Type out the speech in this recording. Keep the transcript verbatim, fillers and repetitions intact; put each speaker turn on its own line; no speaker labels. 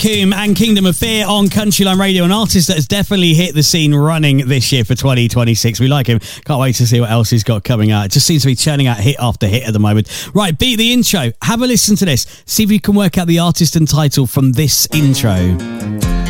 Coombe and Kingdom of Fear on Countryline Radio, an artist that has definitely hit the scene running this year for twenty twenty-six. We like him. Can't wait to see what else he's got coming out. It just seems to be churning out hit after hit at the moment. Right, beat the intro. Have a listen to this. See if you can work out the artist and title from this intro.